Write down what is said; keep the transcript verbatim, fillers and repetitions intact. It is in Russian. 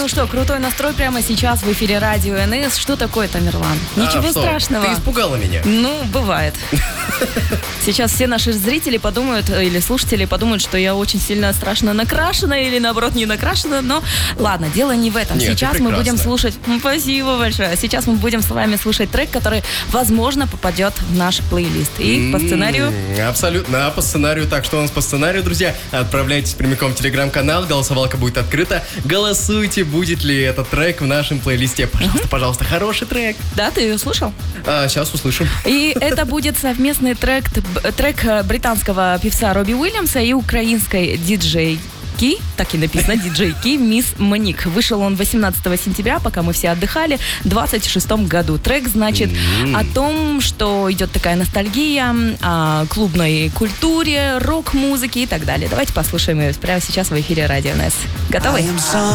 Ну что, крутой настрой прямо сейчас в эфире Радио эн эс. Что такое, Тамерлан? Ничего а, страшного. Ты испугала меня. Ну, бывает. Сейчас все наши зрители подумают, или слушатели подумают, что я очень сильно страшно накрашена, или наоборот не накрашена, но ладно, дело не в этом. Нет, сейчас мы будем слушать... Спасибо большое. Сейчас мы будем с вами слушать трек, который, возможно, попадет в наш плейлист. И mm-hmm. по сценарию... Абсолютно, по сценарию. Так, что у нас по сценарию, друзья? Отправляйтесь прямиком в телеграм-канал, голосовалка будет открыта. Голосуйте, будет ли этот трек в нашем плейлисте. Пожалуйста, mm-hmm. пожалуйста, хороший трек. Да, ты ее слушал? А, сейчас услышим. И это будет совместный трек, трек британского певца Робби Уильямса и украинской диджей Ки, так и написано, диджей Ки, Мисс Моник. Вышел он восемнадцатого сентября, пока мы все отдыхали, в двадцать шестом году. Трек, значит, mm-hmm. о том, что идет такая ностальгия о клубной культуре, рок-музыке и так далее. Давайте послушаем ее прямо сейчас в эфире Радио эн эс. Готовы?